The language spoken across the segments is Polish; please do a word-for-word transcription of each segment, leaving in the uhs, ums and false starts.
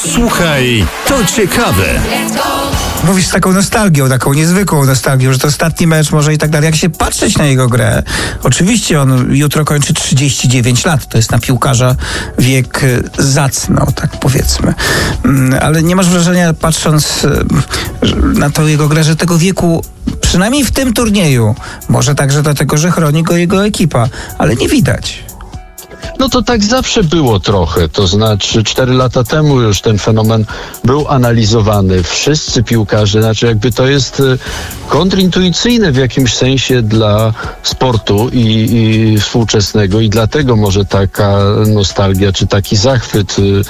Słuchaj, to ciekawe. Mówisz z taką nostalgią, taką niezwykłą nostalgią, że to ostatni mecz może i tak dalej. Jak się patrzeć na jego grę, oczywiście on jutro kończy trzydzieści dziewięć lat, to jest na piłkarza wiek zacny, tak powiedzmy. Ale nie masz wrażenia, patrząc na tą jego grę, że tego wieku, przynajmniej w tym turnieju, może także dlatego, że chroni go jego ekipa, ale nie widać. No to tak zawsze było trochę, to znaczy cztery lata temu już ten fenomen był analizowany. Wszyscy piłkarze, znaczy jakby to jest kontrintuicyjne w jakimś sensie dla sportu i, i współczesnego i dlatego może taka nostalgia czy taki zachwyt yy,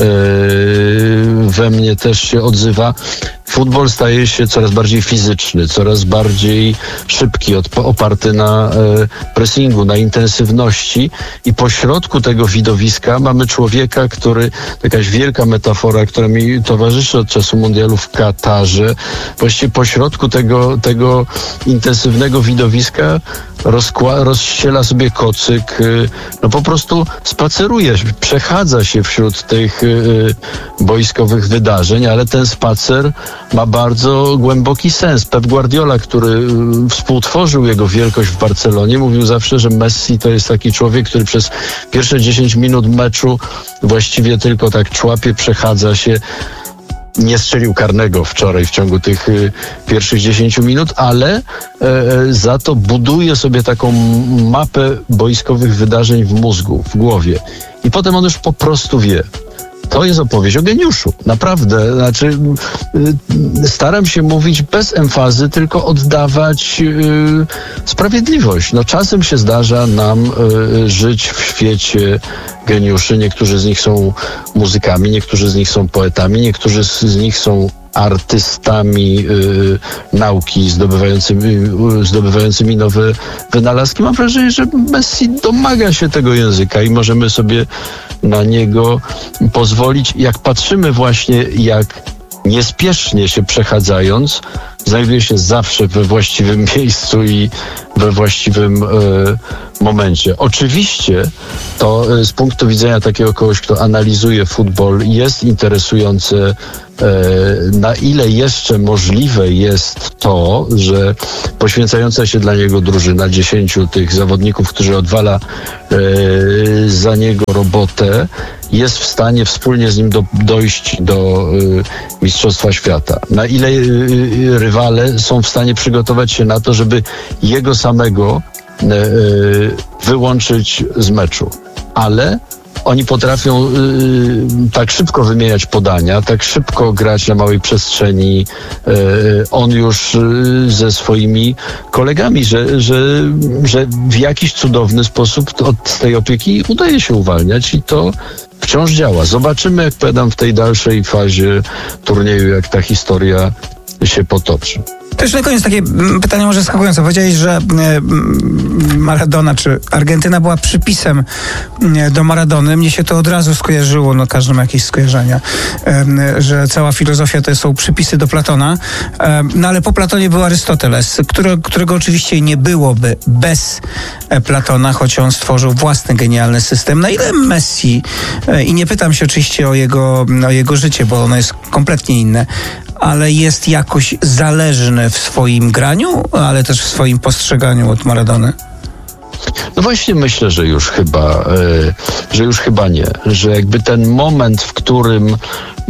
we mnie też się odzywa. Futbol staje się coraz bardziej fizyczny, coraz bardziej szybki, oparty na pressingu, na intensywności i po środku tego widowiska mamy człowieka, który, jakaś wielka metafora, która mi towarzyszy od czasu mundialu w Katarze, właściwie po środku tego, tego intensywnego widowiska rozkła- rozściela sobie kocyk, no po prostu spaceruje, przechadza się wśród tych y, boiskowych wydarzeń, ale ten spacer ma bardzo głęboki sens. Pep Guardiola, który współtworzył jego wielkość w Barcelonie, mówił zawsze, że Messi to jest taki człowiek, który przez pierwsze dziesięć minut meczu właściwie tylko tak człapie, przechadza się. Nie strzelił karnego wczoraj w ciągu tych y, pierwszych dziesięciu minut, ale y, za to buduje sobie taką mapę boiskowych wydarzeń w mózgu, w głowie. I potem on już po prostu wie. To jest opowieść o geniuszu. Naprawdę. Znaczy, y, staram się mówić bez emfazy, tylko oddawać y, sprawiedliwość. No, czasem się zdarza nam y, żyć w świecie geniuszy. Niektórzy z nich są muzykami, niektórzy z nich są poetami, niektórzy z, z nich są artystami y, nauki zdobywającymi, y, zdobywającymi nowe wynalazki. Mam wrażenie, że Messi domaga się tego języka i możemy sobie na niego pozwolić. Jak patrzymy właśnie, jak niespiesznie się przechadzając, znajduje się zawsze we właściwym miejscu i we właściwym e, momencie. Oczywiście to e, z punktu widzenia takiego kogoś, kto analizuje futbol, jest interesujące, e, na ile jeszcze możliwe jest to, że poświęcająca się dla niego drużyna, dziesięciu tych zawodników, którzy odwala e, za niego robotę, jest w stanie wspólnie z nim do, dojść do y, Mistrzostwa Świata. Na ile y, y, rywale są w stanie przygotować się na to, żeby jego samego y, y, wyłączyć z meczu. Ale oni potrafią y, tak szybko wymieniać podania, tak szybko grać na małej przestrzeni. Y, on już y, ze swoimi kolegami, że, że, że w jakiś cudowny sposób od tej opieki udaje się uwalniać i to wciąż działa. Zobaczymy, jak powiadam, w tej dalszej fazie turnieju, jak ta historia się potoczy. Też na koniec takie pytanie może zaskakujące. Powiedziałeś, że Maradona czy Argentyna była przypisem do Maradony. Mnie się to od razu skojarzyło, no każdy ma jakieś skojarzenia, że cała filozofia to są przypisy do Platona. No ale po Platonie był Arystoteles, który, którego oczywiście nie byłoby bez Platona, choć on stworzył własny genialny system. Na ile Messi, i nie pytam się oczywiście o jego, o jego życie, bo ono jest kompletnie inne, ale jest jakoś zależny w swoim graniu, ale też w swoim postrzeganiu od Maradony? No właśnie myślę, że już chyba, y, że już chyba nie. Że jakby ten moment, w którym y,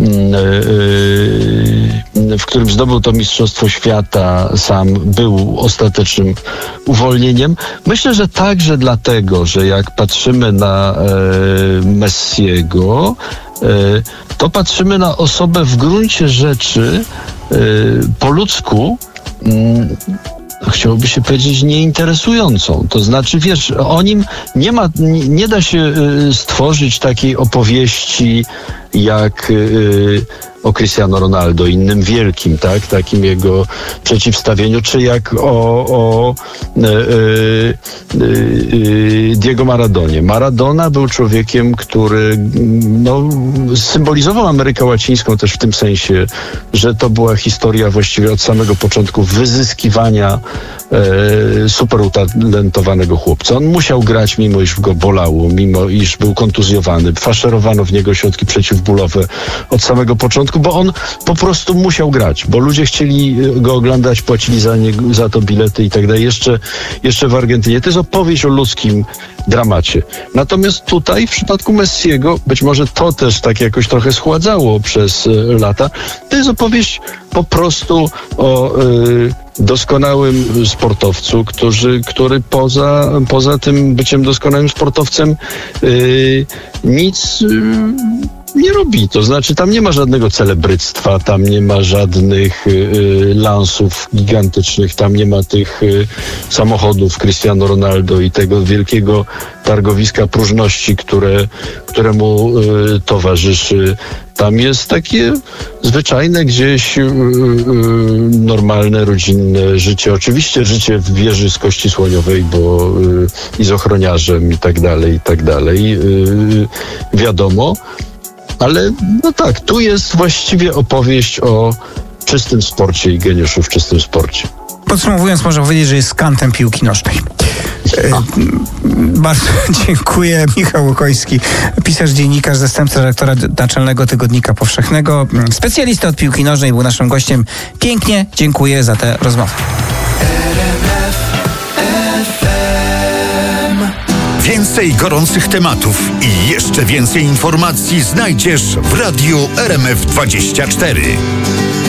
y, w którym zdobył to Mistrzostwo Świata sam, był ostatecznym uwolnieniem. Myślę, że także dlatego, że jak patrzymy na y, Messiego, y, to patrzymy na osobę w gruncie rzeczy y, po ludzku, y, chciałoby się powiedzieć, nieinteresującą. To znaczy, wiesz, o nim nie ma, nie, nie da się y, stworzyć takiej opowieści jak y, o Cristiano Ronaldo, innym wielkim, tak, takim jego przeciwstawieniu, czy jak o, o e, e, e, Diego Maradonie. Maradona był człowiekiem, który no, symbolizował Amerykę Łacińską też w tym sensie, że to była historia właściwie od samego początku wyzyskiwania e, super utalentowanego chłopca. On musiał grać, mimo iż go bolało, mimo iż był kontuzjowany. Faszerowano w niego środki przeciwbólowe od samego początku, bo on po prostu musiał grać, bo ludzie chcieli go oglądać, płacili za, nie, za to bilety i tak dalej. Jeszcze, jeszcze w Argentynie. To jest opowieść o ludzkim dramacie. Natomiast tutaj w przypadku Messiego, być może to też tak jakoś trochę schładzało przez y, lata, to jest opowieść po prostu o y, doskonałym sportowcu, który, który poza, poza tym byciem doskonałym sportowcem y, nic... Y, nie robi. To znaczy tam nie ma żadnego celebryctwa, tam nie ma żadnych y, lansów gigantycznych, tam nie ma tych y, samochodów Cristiano Ronaldo i tego wielkiego targowiska próżności, które, któremu y, towarzyszy. Tam jest takie zwyczajne gdzieś y, y, normalne, rodzinne życie. Oczywiście życie w wieży z kości słoniowej, bo y, i z ochroniarzem i tak dalej, i tak dalej. Y, wiadomo. Ale no tak, tu jest właściwie opowieść o czystym sporcie i geniuszu w czystym sporcie. Podsumowując, można powiedzieć, że jest skantem piłki nożnej. E, bardzo dziękuję. Michał Łukoński, pisarz, dziennikarz, zastępca redaktora naczelnego Tygodnika Powszechnego, specjalista od piłki nożnej, był naszym gościem. Pięknie dziękuję za tę rozmowę. Więcej gorących tematów i jeszcze więcej informacji znajdziesz w Radiu R M F dwadzieścia cztery.